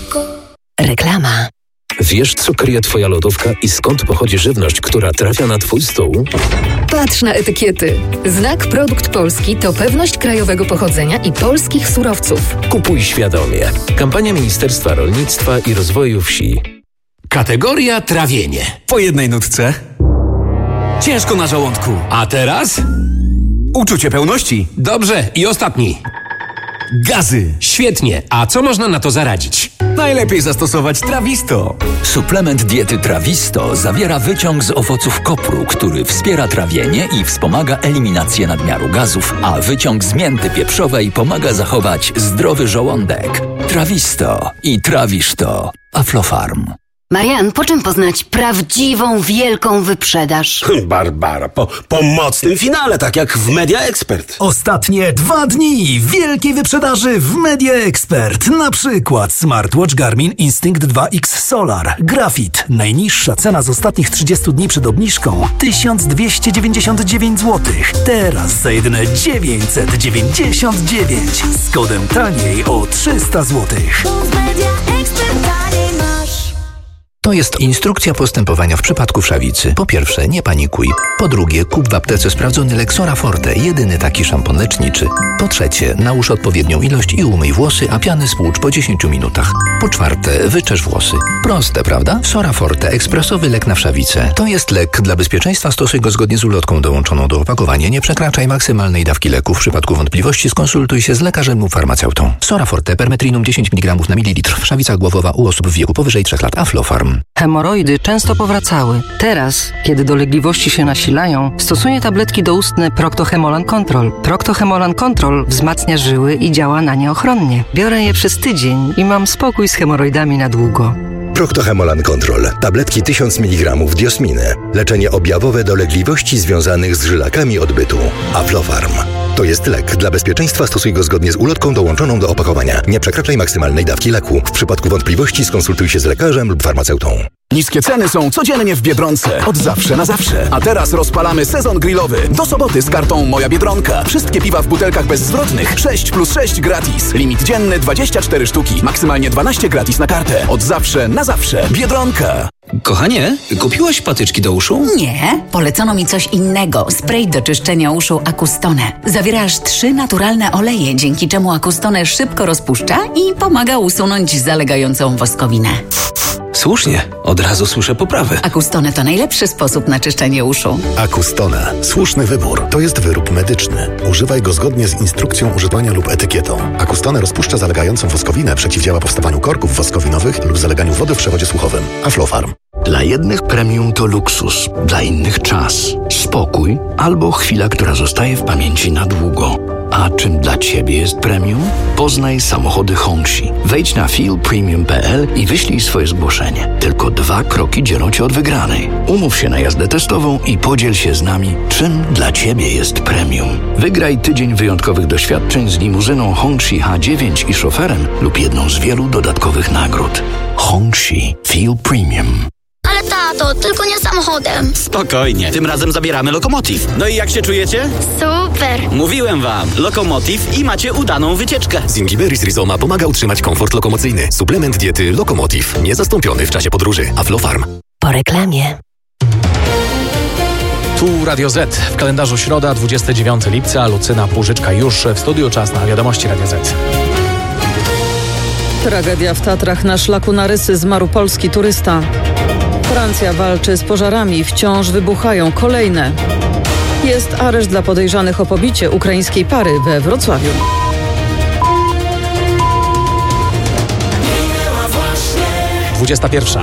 Reklama. Wiesz, co kryje Twoja lodówka i skąd pochodzi żywność, która trafia na Twój stół? Patrz na etykiety. Znak Produkt Polski to pewność krajowego pochodzenia i polskich surowców. Kupuj świadomie. Kampania Ministerstwa Rolnictwa i Rozwoju Wsi. Kategoria trawienie. Po jednej nutce. Ciężko na żołądku. A teraz? Uczucie pełności. Dobrze, i ostatni. Gazy. Świetnie. A co można na to zaradzić? Najlepiej zastosować Trawisto. Suplement diety Trawisto zawiera wyciąg z owoców kopru, który wspiera trawienie i wspomaga eliminację nadmiaru gazów, a wyciąg z mięty pieprzowej pomaga zachować zdrowy żołądek. Trawisto i trawisz to. Aflofarm. Marian, po czym poznać prawdziwą, wielką wyprzedaż? Barbara, po mocnym finale, tak jak w Media Expert. Ostatnie 2 dni wielkiej wyprzedaży w Media Expert. Na przykład smartwatch Garmin Instinct 2X Solar Graphite. Najniższa cena z ostatnich 30 dni przed obniżką 1299 zł. Teraz za jedyne 999 z kodem taniej o 300 zł. To jest instrukcja postępowania w przypadku wszawicy. Po pierwsze, nie panikuj. Po drugie, kup w aptece sprawdzony Lexora Forte, jedyny taki szampon leczniczy. Po trzecie, nałóż odpowiednią ilość i umyj włosy, a piany spłucz po 10 minutach. Po czwarte, wyczesz włosy. Proste, prawda? Sora Forte, ekspresowy lek na wszawicę. To jest lek. Dla bezpieczeństwa stosuj go zgodnie z ulotką dołączoną do opakowania. Nie przekraczaj maksymalnej dawki leku. W przypadku wątpliwości skonsultuj się z lekarzem lub farmaceutą. Sora Forte, permetrinum 10 mg na mililitr. Wszawica głowowa u osób w wieku powyżej 3 lat. Aflofarm. Hemoroidy często powracały. Teraz, kiedy dolegliwości się nasilają, stosuję tabletki doustne Procto-Hemolan Control. Procto-Hemolan Control wzmacnia żyły i działa na nie ochronnie. Biorę je przez tydzień i mam spokój z hemoroidami na długo. Procto-Hemolan Control. Tabletki 1000 mg diosminy. Leczenie objawowe dolegliwości związanych z żylakami odbytu. Aflofarm. To jest lek. Dla bezpieczeństwa stosuj go zgodnie z ulotką dołączoną do opakowania. Nie przekraczaj maksymalnej dawki leku. W przypadku wątpliwości skonsultuj się z lekarzem lub farmaceutą. Niskie ceny są codziennie w Biedronce. Od zawsze na zawsze. A teraz rozpalamy sezon grillowy. Do soboty z kartą Moja Biedronka. Wszystkie piwa w butelkach bezzwrotnych. 6+6 gratis. Limit dzienny 24 sztuki. Maksymalnie 12 gratis na kartę. Od zawsze na zawsze. Biedronka. Kochanie, kupiłaś patyczki do uszu? Nie, polecono mi coś innego. Spray do czyszczenia uszu Acustone. Zawiera aż 3 naturalne oleje, dzięki czemu Acustone szybko rozpuszcza i pomaga usunąć zalegającą woskowinę. Słusznie, od razu słyszę poprawę. Acustone to najlepszy sposób na czyszczenie uszu. Acustone. Słuszny wybór. To jest wyrób medyczny. Używaj go zgodnie z instrukcją używania lub etykietą. Acustone rozpuszcza zalegającą woskowinę, przeciwdziała powstawaniu korków woskowinowych lub zaleganiu wody w przewodzie słuchowym. Aflofarm. Dla jednych premium to luksus, dla innych czas, spokój albo chwila, która zostaje w pamięci na długo. A czym dla Ciebie jest premium? Poznaj samochody Hongxi. Wejdź na feelpremium.pl i wyślij swoje zgłoszenie. Tylko 2 kroki dzielą Cię od wygranej. Umów się na jazdę testową i podziel się z nami, czym dla Ciebie jest premium. Wygraj tydzień wyjątkowych doświadczeń z limuzyną Hongxi H9 i szoferem lub jedną z wielu dodatkowych nagród. Hongxi Feel Premium. Ale tato, tylko nie samochodem. Spokojnie, tym razem zabieramy Lokomotiv. No i jak się czujecie? Super. Mówiłem wam, Lokomotiv i macie udaną wycieczkę. Zingiberis Rizoma pomaga utrzymać komfort lokomocyjny. Suplement diety Lokomotiv. Niezastąpiony w czasie podróży. Aflofarm. Po reklamie. Tu Radio Z. W kalendarzu środa, 29 lipca. Lucyna Płużyczka już w studiu. Czas na wiadomości Radio Z. Tragedia w Tatrach. Na szlaku na Rysy zmarł polski turysta. Francja walczy z pożarami. Wciąż wybuchają kolejne. Jest areszt dla podejrzanych o pobicie ukraińskiej pary we Wrocławiu. Dwudziesta pierwsza.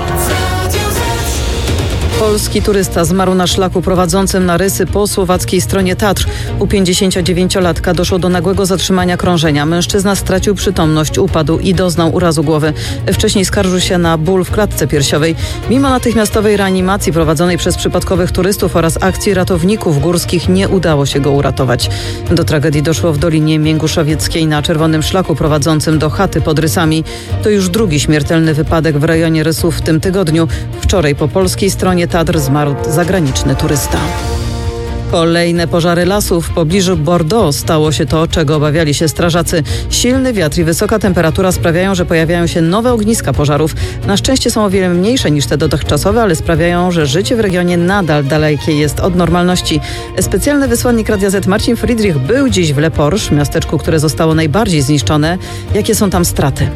Polski turysta zmarł na szlaku prowadzącym na Rysy po słowackiej stronie Tatr. U 59-latka doszło do nagłego zatrzymania krążenia. Mężczyzna stracił przytomność, upadł i doznał urazu głowy. Wcześniej skarżył się na ból w klatce piersiowej. Mimo natychmiastowej reanimacji prowadzonej przez przypadkowych turystów oraz akcji ratowników górskich nie udało się go uratować. Do tragedii doszło w Dolinie Mięguszowieckiej na czerwonym szlaku prowadzącym do chaty pod Rysami. To już drugi śmiertelny wypadek w rejonie Rysów w tym tygodniu. Wczoraj po polskiej stronie Tatr zmarł zagraniczny turysta. Kolejne pożary lasów w pobliżu Bordeaux. Stało się to, czego obawiali się strażacy. Silny wiatr i wysoka temperatura sprawiają, że pojawiają się nowe ogniska pożarów. Na szczęście są o wiele mniejsze niż te dotychczasowe, ale sprawiają, że życie w regionie nadal dalekie jest od normalności. Specjalny wysłannik Radia Z Marcin Friedrich był dziś w Le Porche, miasteczku, które zostało najbardziej zniszczone. Jakie są tam straty?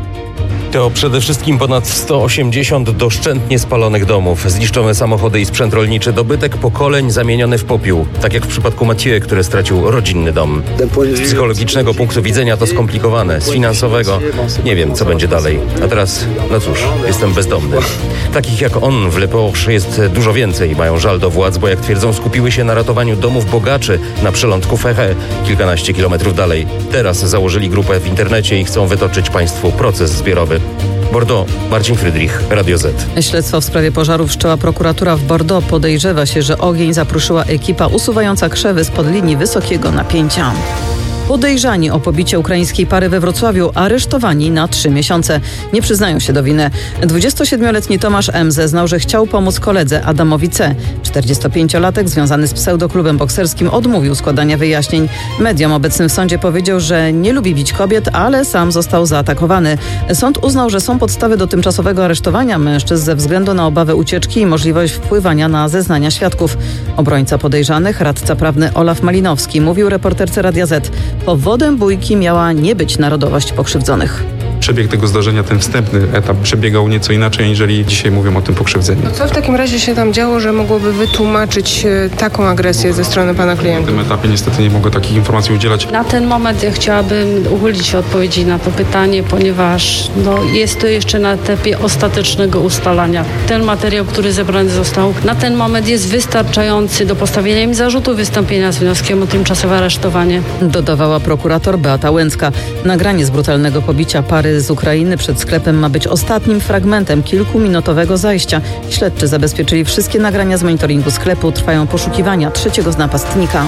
To przede wszystkim ponad 180 doszczętnie spalonych domów, zniszczone samochody i sprzęt rolniczy, dobytek pokoleń zamieniony w popiół. Tak jak w przypadku Mathieu, który stracił rodzinny dom. Z psychologicznego punktu widzenia to skomplikowane, z finansowego nie wiem, co będzie dalej. A teraz, no cóż, jestem bezdomny. Takich jak on w Le Porche jest dużo więcej. Mają żal do władz, bo jak twierdzą, skupiły się na ratowaniu domów bogaczy na przylądku Ferré, kilkanaście kilometrów dalej. Teraz założyli grupę w internecie i chcą wytoczyć państwu proces zbiorowy. Bordeaux, Marcin Friedrich, Radio Z. Śledztwo w sprawie pożarów wszczęła prokuratura w Bordeaux. Podejrzewa się, że ogień zapruszyła ekipa usuwająca krzewy spod linii wysokiego napięcia. Podejrzani o pobicie ukraińskiej pary we Wrocławiu aresztowani na 3 miesiące. Nie przyznają się do winy. 27-letni Tomasz M. zeznał, że chciał pomóc koledze Adamowi C. 45-latek związany z pseudoklubem bokserskim odmówił składania wyjaśnień. Mediom obecnym w sądzie powiedział, że nie lubi bić kobiet, ale sam został zaatakowany. Sąd uznał, że są podstawy do tymczasowego aresztowania mężczyzn ze względu na obawę ucieczki i możliwość wpływania na zeznania świadków. Obrońca podejrzanych, radca prawny Olaf Malinowski, mówił reporterce Radia Z. Powodem bójki miała nie być narodowość pokrzywdzonych. Przebieg tego zdarzenia, ten wstępny etap przebiegał nieco inaczej, aniżeli dzisiaj mówią o tym pokrzywdzeni. Co w takim razie się tam działo, że mogłoby wytłumaczyć taką agresję ze strony pana klienta? Na tym etapie niestety nie mogę takich informacji udzielać. Na ten moment ja chciałabym uchylić się odpowiedzi na to pytanie, ponieważ jest to jeszcze na etapie ostatecznego ustalania. Ten materiał, który zebrany został, na ten moment jest wystarczający do postawienia im zarzutu wystąpienia z wnioskiem o tymczasowe aresztowanie. Dodawała prokurator Beata Łęcka. Nagranie z brutalnego pobicia pary z Ukrainy przed sklepem ma być ostatnim fragmentem kilkuminutowego zajścia. Śledczy zabezpieczyli wszystkie nagrania z monitoringu sklepu. Trwają poszukiwania trzeciego z napastnika.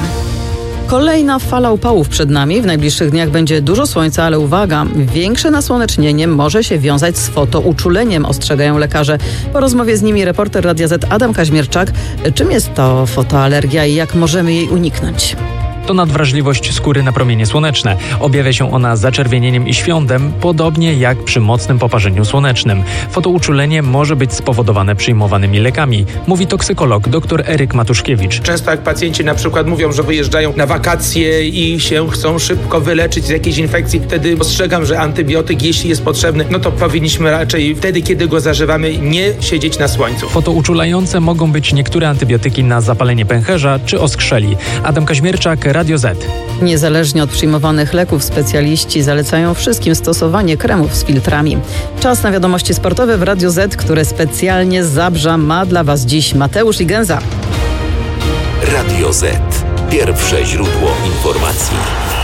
Kolejna fala upałów przed nami. W najbliższych dniach będzie dużo słońca, ale uwaga, większe nasłonecznienie może się wiązać z fotouczuleniem, ostrzegają lekarze. Po rozmowie z nimi reporter Radia Z Adam Kaźmierczak. Czym jest to fotoalergia i jak możemy jej uniknąć? To nadwrażliwość skóry na promienie słoneczne. Objawia się ona zaczerwienieniem i świątem, podobnie jak przy mocnym poparzeniu słonecznym. Fotouczulenie może być spowodowane przyjmowanymi lekami, mówi toksykolog dr Eryk Matuszkiewicz. Często jak pacjenci na przykład mówią, że wyjeżdżają na wakacje i się chcą szybko wyleczyć z jakiejś infekcji, wtedy ostrzegam, że antybiotyk, jeśli jest potrzebny, no to powinniśmy raczej wtedy, kiedy go zażywamy, nie siedzieć na słońcu. Fotouczulające mogą być niektóre antybiotyki na zapalenie pęcherza czy oskrzeli. Adam Kaźmierczak, Radio Z. Niezależnie od przyjmowanych leków specjaliści zalecają wszystkim stosowanie kremów z filtrami. Czas na wiadomości sportowe w Radio Z, które specjalnie z Zabrza ma dla Was dziś Mateusz Igenza. Radio Z. Pierwsze źródło informacji.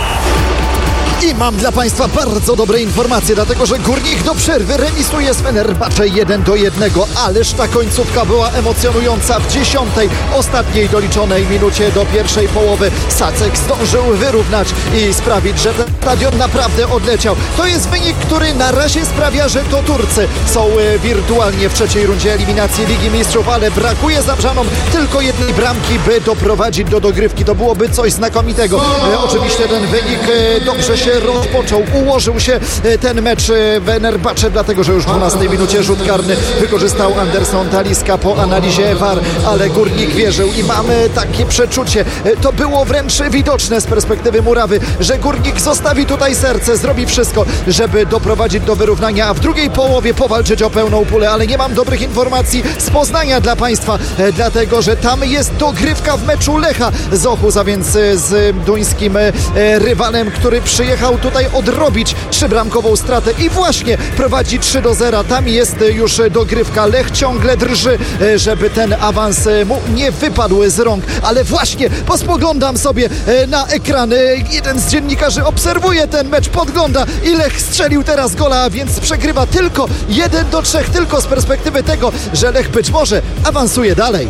I mam dla Państwa bardzo dobre informacje, dlatego że Górnik do przerwy remisuje z Fenerbahce 1-1. Ależ ta końcówka była emocjonująca. W 10. ostatniej doliczonej minucie do pierwszej połowy Sacek zdążył wyrównać i sprawić, że ten stadion naprawdę odleciał. To jest wynik, który na razie sprawia, że to Turcy są wirtualnie w trzeciej rundzie eliminacji Ligi Mistrzów, ale brakuje Zabrzanom tylko jednej bramki, by doprowadzić do dogrywki. To byłoby coś znakomitego. Oczywiście ten wynik dobrze się rozpoczął, ułożył się ten mecz w Fenerbahce, dlatego że już w 12 minucie rzut karny wykorzystał Anderson Talisca po analizie VAR, ale Górnik wierzył i mamy takie przeczucie, to było wręcz widoczne z perspektywy murawy, że Górnik zostawi tutaj serce, zrobi wszystko, żeby doprowadzić do wyrównania, a w drugiej połowie powalczyć o pełną pulę, ale nie mam dobrych informacji z Poznania dla Państwa, dlatego że tam jest dogrywka w meczu Lecha z Ochuza, więc z duńskim rywalem, który przyjechał tutaj odrobić 3-bramkową stratę i właśnie prowadzi 3-0. Tam jest już dogrywka. Lech ciągle drży, żeby ten awans mu nie wypadł z rąk, ale właśnie pospoglądam sobie na ekran. Jeden z dziennikarzy obserwuje ten mecz, podgląda i Lech strzelił teraz gola, więc przegrywa tylko 1-3, tylko z perspektywy tego, że Lech być może awansuje dalej.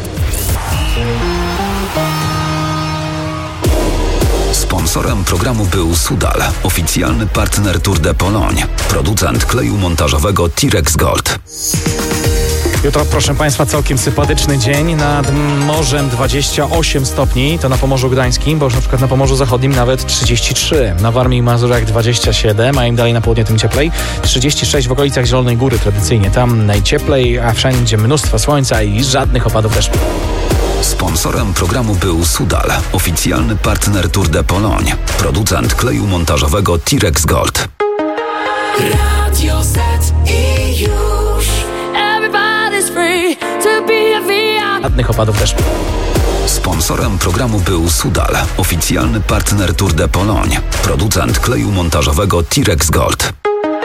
Sponsorem programu był Sudal, oficjalny partner Tour de Pologne, producent kleju montażowego Tirex Gold. Jutro, proszę Państwa, całkiem sympatyczny dzień. Nad morzem 28 stopni, to na Pomorzu Gdańskim, bo już na przykład na Pomorzu Zachodnim nawet 33. Na Warmii i Mazurach 27, a im dalej na południe, tym cieplej. 36 w okolicach Zielonej Góry tradycyjnie. Tam najcieplej, a wszędzie mnóstwo słońca i żadnych opadów deszczu. Sponsorem programu był Sudal, oficjalny partner Tour de Pologne, producent kleju montażowego T-Rex Gold. Radio Z i już everybody's free to be a VIP. Żadnych opadów deszczu. Sponsorem programu był Sudal, oficjalny partner Tour de Pologne, producent kleju montażowego T-Rex Gold.